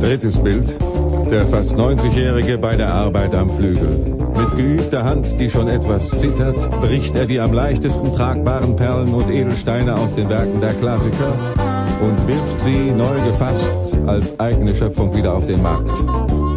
Drittes Bild. Der fast 90-Jährige bei der Arbeit am Flügel. Mit geübter Hand, die schon etwas zittert, bricht er die am leichtesten tragbaren Perlen und Edelsteine aus den Werken der Klassiker und wirft sie neu gefasst als eigene Schöpfung wieder auf den Markt.